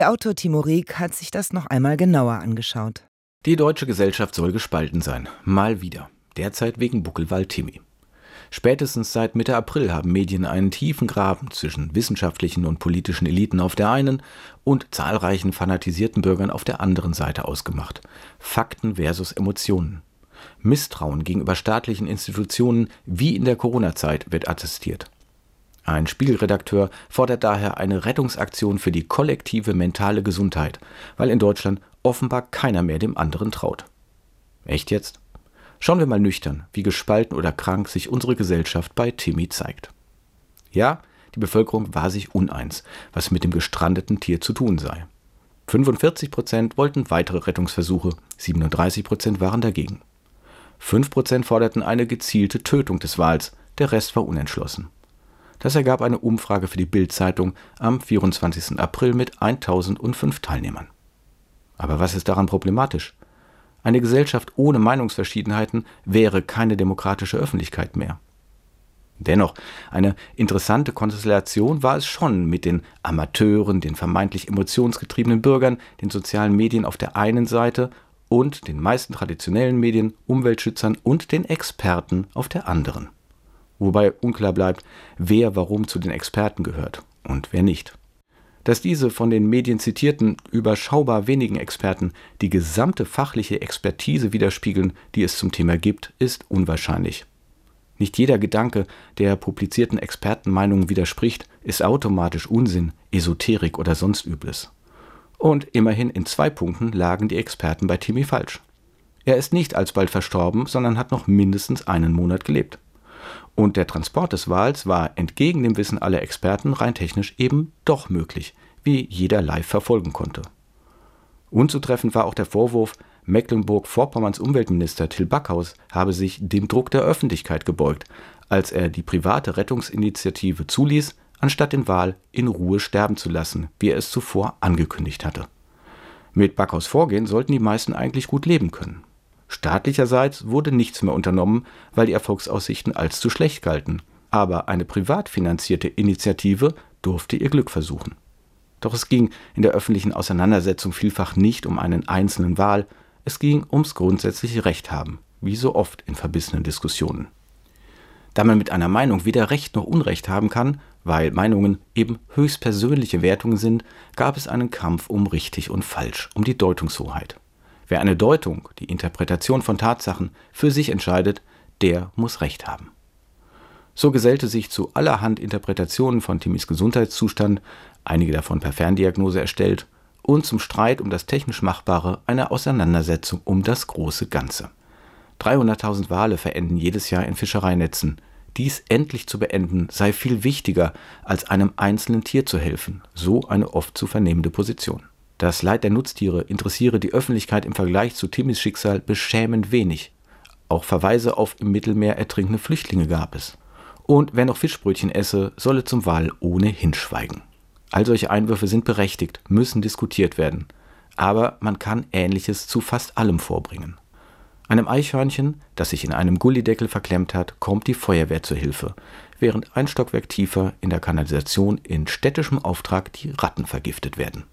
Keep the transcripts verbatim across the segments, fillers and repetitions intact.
Der Autor Timo Rieck hat sich das noch einmal genauer angeschaut. Die deutsche Gesellschaft soll gespalten sein. Mal wieder. Derzeit wegen Buckelwald-Timmy. Spätestens seit Mitte April haben Medien einen tiefen Graben zwischen wissenschaftlichen und politischen Eliten auf der einen und zahlreichen fanatisierten Bürgern auf der anderen Seite ausgemacht. Fakten versus Emotionen. Misstrauen gegenüber staatlichen Institutionen wie in der Corona-Zeit wird attestiert. Ein Spiegelredakteur fordert daher eine Rettungsaktion für die kollektive mentale Gesundheit, weil in Deutschland offenbar keiner mehr dem anderen traut. Echt jetzt? Schauen wir mal nüchtern, wie gespalten oder krank sich unsere Gesellschaft bei Timmy zeigt. Ja, die Bevölkerung war sich uneins, was mit dem gestrandeten Tier zu tun sei. fünfundvierzig Prozent wollten weitere Rettungsversuche, siebenunddreißig Prozent waren dagegen. fünf Prozent forderten eine gezielte Tötung des Wals, der Rest war unentschlossen. Das ergab eine Umfrage für die Bild-Zeitung am vierundzwanzigsten April mit eintausendfünf Teilnehmern. Aber was ist daran problematisch? Eine Gesellschaft ohne Meinungsverschiedenheiten wäre keine demokratische Öffentlichkeit mehr. Dennoch, eine interessante Konstellation war es schon mit den Amateuren, den vermeintlich emotionsgetriebenen Bürgern, den sozialen Medien auf der einen Seite und den meisten traditionellen Medien, Umweltschützern und den Experten auf der anderen. Wobei unklar bleibt, wer warum zu den Experten gehört und wer nicht. Dass diese von den Medien zitierten, überschaubar wenigen Experten die gesamte fachliche Expertise widerspiegeln, die es zum Thema gibt, ist unwahrscheinlich. Nicht jeder Gedanke, der publizierten Expertenmeinungen widerspricht, ist automatisch Unsinn, Esoterik oder sonst Übles. Und immerhin in zwei Punkten lagen die Experten bei Timmy falsch. Er ist nicht alsbald verstorben, sondern hat noch mindestens einen Monat gelebt. Und der Transport des Wals war entgegen dem Wissen aller Experten rein technisch eben doch möglich, wie jeder live verfolgen konnte. Unzutreffend war auch der Vorwurf, Mecklenburg-Vorpommerns Umweltminister Till Backhaus habe sich dem Druck der Öffentlichkeit gebeugt, als er die private Rettungsinitiative zuließ, anstatt den Wal in Ruhe sterben zu lassen, wie er es zuvor angekündigt hatte. Mit Backhaus' Vorgehen sollten die meisten eigentlich gut leben können. Staatlicherseits wurde nichts mehr unternommen, weil die Erfolgsaussichten als zu schlecht galten. Aber eine privat finanzierte Initiative durfte ihr Glück versuchen. Doch es ging in der öffentlichen Auseinandersetzung vielfach nicht um einen einzelnen Wal, es ging ums grundsätzliche Rechthaben, wie so oft in verbissenen Diskussionen. Da man mit einer Meinung weder Recht noch Unrecht haben kann, weil Meinungen eben höchstpersönliche Wertungen sind, gab es einen Kampf um richtig und falsch, um die Deutungshoheit. Wer eine Deutung, die Interpretation von Tatsachen, für sich entscheidet, der muss Recht haben. So gesellte sich zu allerhand Interpretationen von Timmys Gesundheitszustand, einige davon per Ferndiagnose erstellt, und zum Streit um das technisch Machbare eine Auseinandersetzung um das große Ganze. dreihunderttausend Wale verenden jedes Jahr in Fischereinetzen. Dies endlich zu beenden sei viel wichtiger, als einem einzelnen Tier zu helfen, so eine oft zu vernehmende Position. Das Leid der Nutztiere interessiere die Öffentlichkeit im Vergleich zu Timmys Schicksal beschämend wenig. Auch Verweise auf im Mittelmeer ertrinkende Flüchtlinge gab es. Und wer noch Fischbrötchen esse, solle zum Wal ohnehin schweigen. All solche Einwürfe sind berechtigt, müssen diskutiert werden. Aber man kann Ähnliches zu fast allem vorbringen. Einem Eichhörnchen, das sich in einem Gullydeckel verklemmt hat, kommt die Feuerwehr zur Hilfe, während ein Stockwerk tiefer in der Kanalisation in städtischem Auftrag die Ratten vergiftet werden.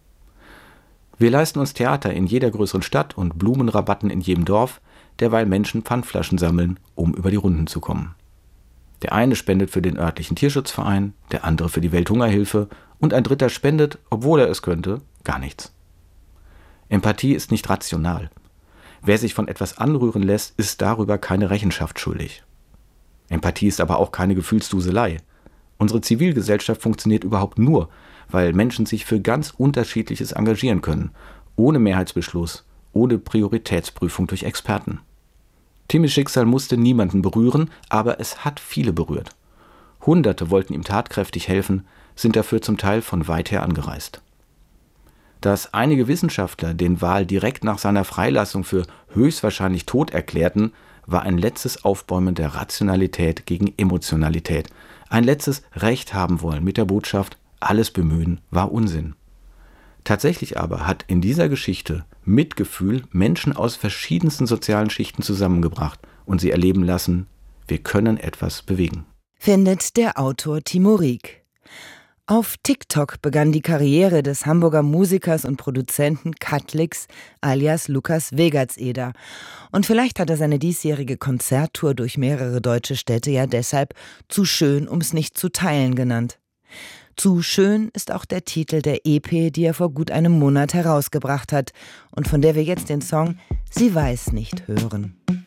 Wir leisten uns Theater in jeder größeren Stadt und Blumenrabatten in jedem Dorf, derweil Menschen Pfandflaschen sammeln, um über die Runden zu kommen. Der eine spendet für den örtlichen Tierschutzverein, der andere für die Welthungerhilfe und ein dritter spendet, obwohl er es könnte, gar nichts. Empathie ist nicht rational. Wer sich von etwas anrühren lässt, ist darüber keine Rechenschaft schuldig. Empathie ist aber auch keine Gefühlsduselei. Unsere Zivilgesellschaft funktioniert überhaupt nur, weil Menschen sich für ganz Unterschiedliches engagieren können, ohne Mehrheitsbeschluss, ohne Prioritätsprüfung durch Experten. Timmys Schicksal musste niemanden berühren, aber es hat viele berührt. Hunderte wollten ihm tatkräftig helfen, sind dafür zum Teil von weit her angereist. Dass einige Wissenschaftler den Wal direkt nach seiner Freilassung für höchstwahrscheinlich tot erklärten, war ein letztes Aufbäumen der Rationalität gegen Emotionalität, ein letztes Recht haben wollen mit der Botschaft, alles bemühen war Unsinn. Tatsächlich aber hat in dieser Geschichte Mitgefühl Menschen aus verschiedensten sozialen Schichten zusammengebracht und sie erleben lassen, wir können etwas bewegen. Findet der Autor Timo Rieck. Auf TikTok begann die Karriere des Hamburger Musikers und Produzenten Katlix alias Lukas Vegatseder. Und vielleicht hat er seine diesjährige Konzerttour durch mehrere deutsche Städte ja deshalb Zu schön, um's nicht zu teilen genannt. Zu schön ist auch der Titel der E P, die er vor gut einem Monat herausgebracht hat und von der wir jetzt den Song Sie weiß nicht hören.